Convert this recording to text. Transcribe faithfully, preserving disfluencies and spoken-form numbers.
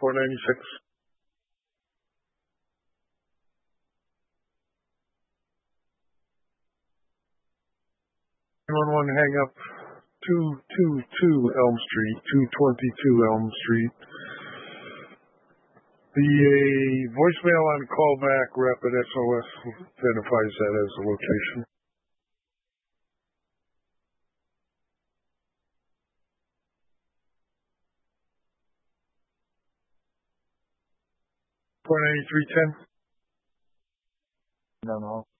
four ninety-six. nine one one, hang up. two twenty-two Elm Street, two twenty-two Elm Street. The uh, voicemail on callback Rapid S O S identifies that as the location. four ninety-three ten. No, no.